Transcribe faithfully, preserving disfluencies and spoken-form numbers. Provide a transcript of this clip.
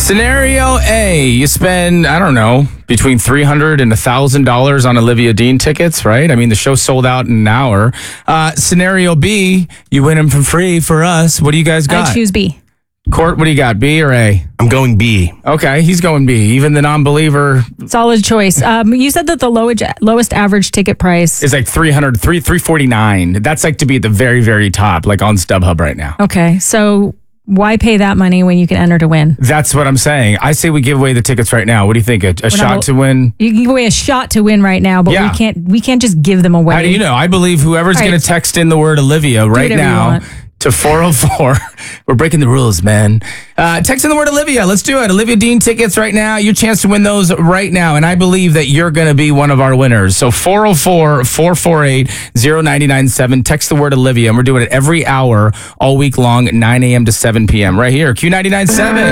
Scenario A, you spend, I don't know, between three hundred dollars and one thousand dollars on Olivia Dean tickets, right? I mean, the show sold out in an hour. Uh, scenario B, you win them for free for us. What do you guys got? I choose B. Court, what do you got, B or A? I'm going B. Okay, he's going B. Even the non-believer Solid choice. Um, you said that the lowest lowest average ticket price is like three hundred, three forty-nine. That's like to be at the very, very top, like on StubHub right now. Okay, so why pay that money when you can enter to win? That's what I'm saying. I say we give away the tickets right now. What do you think? A, a shot not, to win? You can give away a shot to win right now, but Yeah. we can't. We can't just give them away. How do you know? I believe whoever's All right. going to text in the word Olivia right whatever you now want. to four oh four. We're breaking the rules, man. Uh, text in the word Olivia. Let's do it. Olivia Dean tickets right now. Your chance to win those right now. And I believe that you're going to be one of our winners. So four oh four, four four eight, oh nine nine seven. Text the word Olivia. And we're doing it every hour all week long, nine a.m. to seven p.m. right here. Q ninety-nine point seven.